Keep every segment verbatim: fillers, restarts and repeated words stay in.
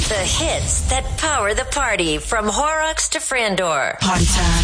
The hits that power the party from Horrocks to Frandor. Party time.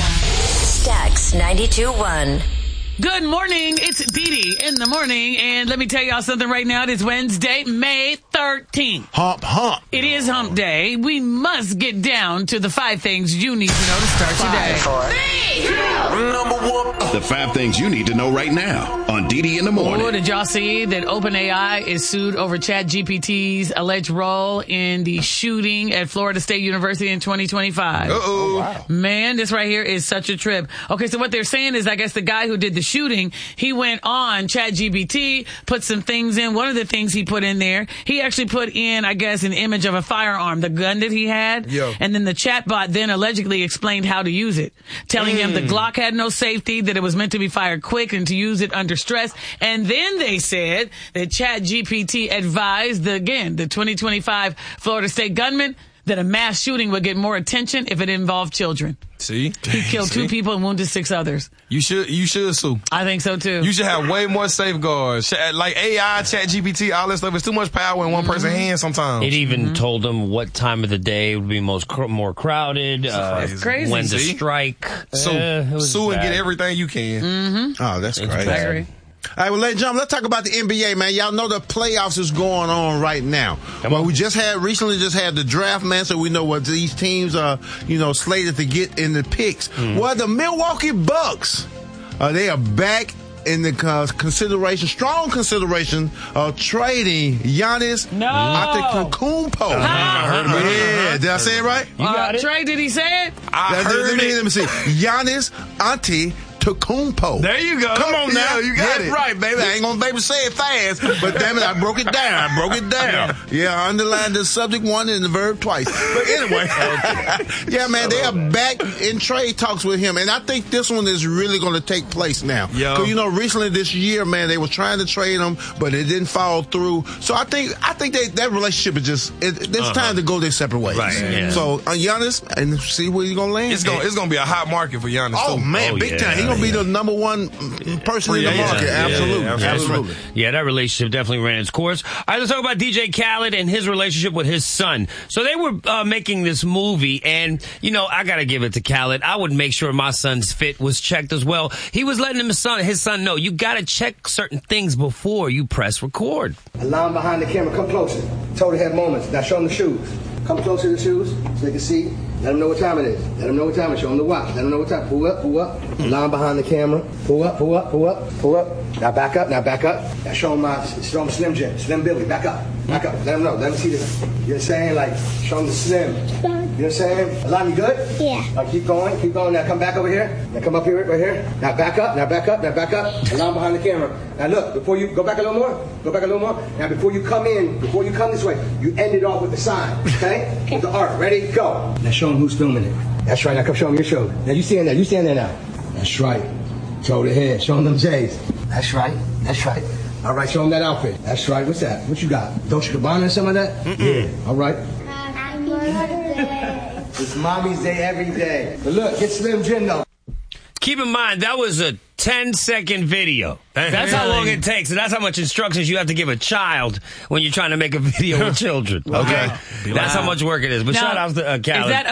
Stax ninety-two point one. Good morning. It's Dee Dee in the morning. And let me tell y'all something right now. It is Wednesday, May thirteenth. Hump, hump. It is hump day. We must get down to the five things you need to know to start your day. Three, two, Number one. The five things you need to know right now on Dee Dee in the morning. Oh, did y'all see that OpenAI is sued over ChatGPT's alleged role in the shooting at Florida State University in twenty twenty-five? Uh-oh. Oh, wow. Man, this right here is such a trip. Okay, so what they're saying is, I guess the guy who did the shooting, he went on ChatGPT, put some things in. One of the things he put in there, he actually put in, I guess, an image of a firearm, the gun that he had. Yo. And then the chatbot then allegedly explained how to use it, telling mm. him the Glock had no safety, that it was meant to be fired quick and to use it under stress. And then they said that ChatGPT advised, the, again, the twenty twenty-five Florida State gunman, that a mass shooting would get more attention if it involved children. See? He killed See? two people and wounded six others. You should you should sue. I think so, too. You should have way more safeguards. Like A I, ChatGPT, all that stuff. It's too much power in one person's Mm-hmm. hands sometimes. It even mm-hmm. told them what time of the day would be most cr- more crowded, uh, That's crazy. when to See? strike. Sue, uh, sue and bad. get everything you can. Mm-hmm. Oh, that's It's great. bad. I agree. All right, well, ladies and gentlemen, let's talk about the N B A, man. Y'all know the playoffs is going on right now. Come well, on. we just had, recently just had the draft, man, so we know what these teams are, you know, slated to get in the picks. Mm. Well, the Milwaukee Bucks, uh, they are back in the uh, consideration, strong consideration of trading Giannis No. Antetokounmpo. I heard about it. Yeah, did I say it right? You got uh, it? Trey, did he say it? I Let- heard let me, it. let me see. Giannis Antetokounmpo. There you go. Come on now. Yeah, you got Get it. right, baby. I ain't gonna baby say it fast, but damn it, I broke it down. I broke it down. Yeah, I underlined the subject one and the verb twice. But anyway, yeah, man, they are back in trade talks with him, and I think this one is really going to take place now. Yo. Because you know, recently this year, man, they were trying to trade him, but it didn't fall through. So I think I think they, that relationship is just it, it's Uh-huh. time to go their separate ways. Right, yeah. So uh, Giannis, and see where he's gonna land. It's gonna it's gonna be a hot market for Giannis. Oh too. man, Oh, big yeah, time. He's gonna be yeah. the number one person in the Free agent. market. Yeah, yeah, Absolutely, yeah, absolutely. absolutely. Yeah, that relationship definitely ran its course. All right, let's talk about D J Khaled and his relationship with his son. So they were uh, making this movie, and, you know, I got to give it to Khaled. I would make sure my son's fit was checked as well. He was letting his son, his son know, you got to check certain things before you press record. A line behind the camera, come closer. Total head moments. Now show them the shoes. Come closer to the shoes so they can see. Let them know what time it is. Let them know what time it is. Show them the watch. Let them know what time. Pull up, pull up. Line behind the camera. Pull up, pull up, pull up, pull up. Now back up, now back up. Now show them, my, show them Slim Jim, Slim Billy. Back up, back up. Let them know. Let them see this. You know what I'm saying? Like, show them the Slim. You know what I'm saying? Alon, you good? Yeah. Now keep going, keep going. Now come back over here. Now come up here, right here. Now back up, now back up, now back up. Alon behind the camera. Now look, before you, go back a little more. Go back a little more. Now before you come in, before you come this way, you end it off with the sign, okay? With the art. Ready? Go. Now show them who's filming it. That's right. Now come show them your shoulder. Now you stand there. You stand there now. That's right. Toe to head. Show them them J's. That's right. That's right. All right. Show them that outfit. That's right. What's that? What you got? Dolce and Gabbana or something like that? Mm-mm. Yeah. All right. Happy birthday. It's Mommy's Day every day. But look, get Slim Jim though. Keep in mind, that was a ten second video. That's how long it takes, and that's how much instructions you have to give a child when you're trying to make a video with children. Okay? That's how much work it is. But Now, shout out to uh, Khaled. Is that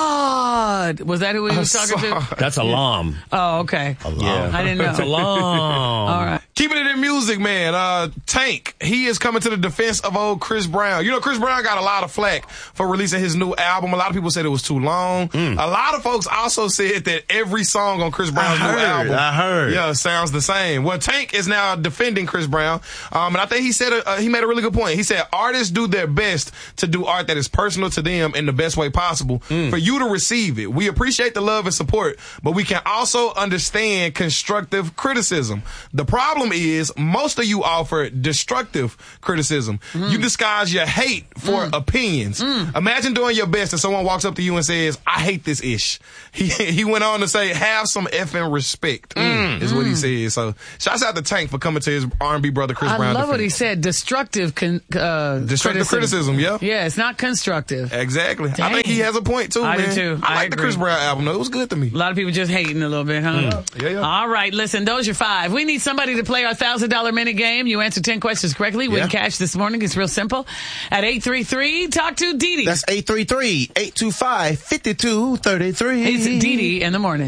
Assad? Was that who he was talking to? That's Alam. Oh, okay. Yeah. I didn't know. It's Alam. All right. Keeping it in music, man. Uh, Tank, he is coming to the defense of old Chris Brown. You know, Chris Brown got a lot of flack for releasing his new album. A lot of people said it was too long. Mm. A lot of folks also said that every song on Chris Brown's I new heard, album, I heard. yeah, sounds the same. Well, Tank is now defending Chris Brown, um, and I think he said uh, he made a really good point. He said artists do their best to do art that is personal to them in the best way possible Mm. for you to receive it. We appreciate the love and support, but we can also understand constructive criticism. The problem is most of you offer destructive criticism. Mm. You disguise your hate for Mm. opinions. Mm. Imagine doing your best and someone walks up to you and says, I hate this ish. He he went on to say, have some effing respect, Mm. is what he said. So should I say out to Tank for coming to his R and B brother Chris I Brown. I love defense. what he said. Destructive, con, uh, destructive criticism. criticism. Yeah, yeah, it's not constructive. Exactly. Dang. I think he has a point too. I man. do too. I, I like the agree. Chris Brown album. Though. It was good to me. A lot of people just hating a little bit, huh? Mm. Yeah, yeah. All right, listen, those are five. We need somebody to play our one thousand dollars minute game. You answer ten questions correctly. Win Yeah. cash this morning. It's real simple. At eight three three, talk to Dee Dee. That's eight three three, eight two five, five two three three. It's Dee Dee in the morning.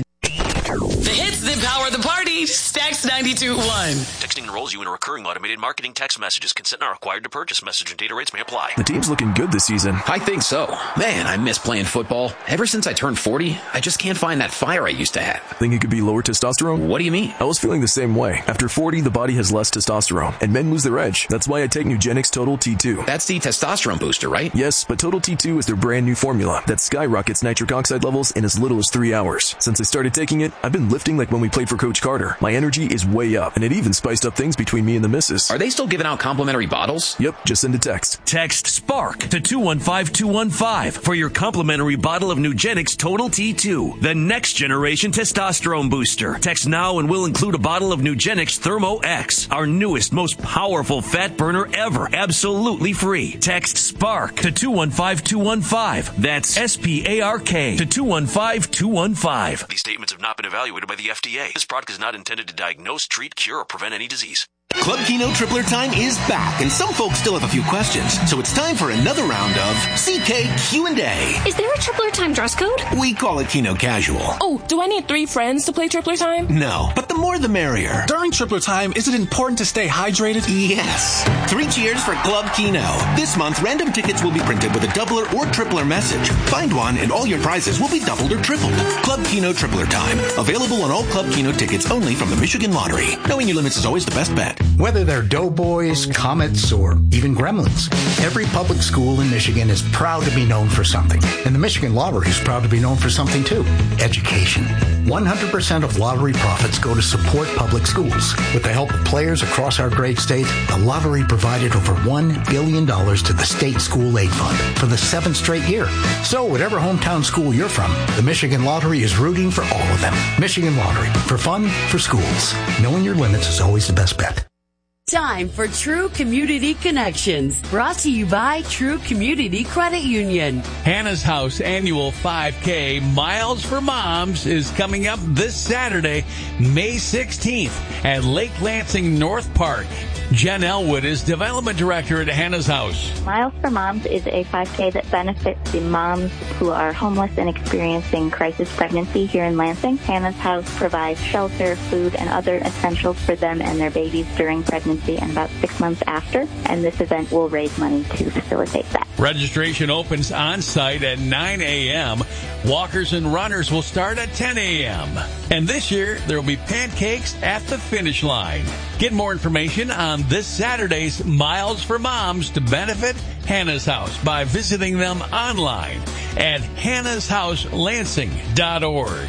The hits that power the party. Stacks ninety-two point one. Texting enrolls you in a recurring automated marketing text messages. Consent not required to purchase. Message and data rates may apply. The team's looking good this season. I think so. Man, I miss playing football. Ever since I turned forty, I just can't find that fire I used to have. Think it could be lower testosterone? What do you mean? I was feeling the same way. After forty, the body has less testosterone, and men lose their edge. That's why I take Nugenix Total T two. That's the testosterone booster, right? Yes, but Total T two is their brand new formula that skyrockets nitric oxide levels in as little as three hours. Since I started taking it, I've been lifting like when we played for Coach Carter. My energy is way up, and it even spiced up things between me and the missus. Are they still giving out complimentary bottles? Yep, just send a text. Text SPARK to two one five two one five for your complimentary bottle of Nugenix Total T two, the next generation testosterone booster. Text now and we'll include a bottle of Nugenix Thermo X, our newest, most powerful fat burner ever, absolutely free. Text SPARK to two one five two one five. That's S P A R K to two one five two one five. These statements have not been evaluated by the F D A. This product is not intended to diagnose, treat, cure, or prevent any disease. Club Kino Tripler time is back, and some folks still have a few questions. So it's time for another round of C K Q and A. Is there a Tripler time dress code? We call it Kino Casual. Oh, do I need three friends to play Tripler time? No, but the more the merrier. During Tripler time, is it important to stay hydrated? Yes. Three cheers for Club Kino. This month, random tickets will be printed with a doubler or tripler message. Find one, and all your prizes will be doubled or tripled. Club Kino Tripler time. Available on all Club Kino tickets only from the Michigan Lottery. Knowing your limits is always the best bet. Whether they're Doughboys, Comets, or even Gremlins, every public school in Michigan is proud to be known for something. And the Michigan Lottery is proud to be known for something too. Education. one hundred percent of lottery profits go to support public schools. With the help of players across our great state, the lottery provided over one billion dollars to the state school aid fund for the seventh straight year. So whatever hometown school you're from, the Michigan Lottery is rooting for all of them. Michigan Lottery. For fun, for schools. Knowing your limits is always the best bet. Time for True Community Connections, brought to you by True Community Credit Union. Hannah's House annual five K Miles for Moms is coming up this Saturday, May sixteenth at Lake Lansing North Park. Jen Elwood is Development Director at Hannah's House. Miles for Moms is a five K that benefits the moms who are homeless and experiencing crisis pregnancy here in Lansing. Hannah's House provides shelter, food, and other essentials for them and their babies during pregnancy and about six months after, and this event will raise money to facilitate that. Registration opens on site at nine a.m. Walkers and runners will start at ten a.m. And this year, there will be pancakes at the finish line. Get more information on this Saturday's Miles for Moms to benefit Hannah's House by visiting them online at hannahs house lansing dot org.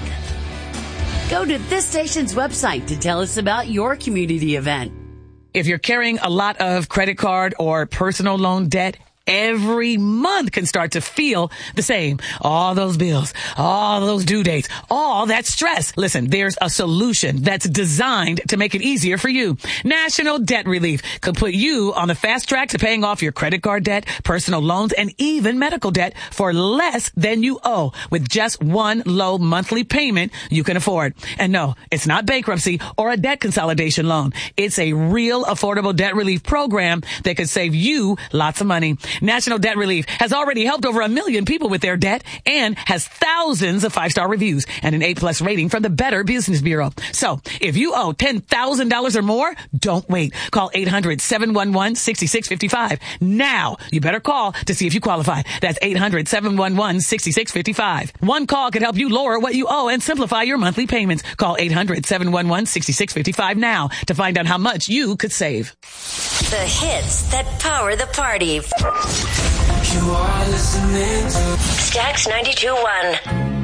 Go to this station's website to tell us about your community event. If you're carrying a lot of credit card or personal loan debt, every month can start to feel the same. All those bills, all those due dates, all that stress. Listen, there's a solution that's designed to make it easier for you. National Debt Relief could put you on the fast track to paying off your credit card debt, personal loans, and even medical debt for less than you owe with just one low monthly payment you can afford. And no, it's not bankruptcy or a debt consolidation loan. It's a real affordable debt relief program that could save you lots of money. National Debt Relief has already helped over a million people with their debt and has thousands of five-star reviews and an A-plus rating from the Better Business Bureau. So if you owe ten thousand dollars or more, don't wait. Call eight hundred, seven one one, six six five five. Now, you better call to see if you qualify. That's eight hundred, seven one one, six six five five. One call could help you lower what you owe and simplify your monthly payments. Call eight hundred, seven one one, six six five five now to find out how much you could save. The hits that power the party. You are listening to Stacks ninety-two point one.